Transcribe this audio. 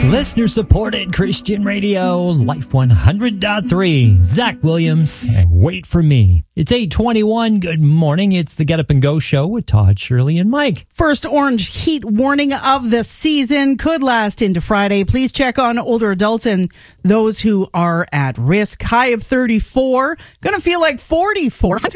Listener-supported Christian radio, Life 100.3. Zach Williams, and Wait for Me. It's 8:21. Good morning. It's the Get Up and Go show with Todd, Shirley, and Mike. First orange heat warning of the season could last into Friday. Please check on older adults and those who are at risk. High of 34. Going to feel like 44.